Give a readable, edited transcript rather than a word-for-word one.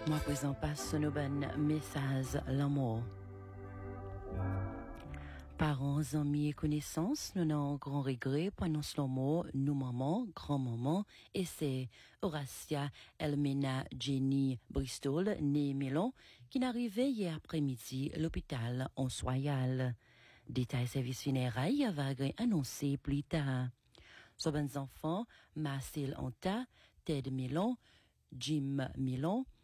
Moi, présent passe nos bon message l'amour. Parents, amis et connaissances, nous n'avons grand regret pendant ce mot, nous maman, grand-maman, et c'est Horacia Elmina Jenny Bristol, née Milan, qui n'arrivait hier après-midi à l'hôpital en Soyal. Détail service funérailles va annoncé plus tard. Son bon enfants, Marcel Anta, Ted Milan, Jim Milan,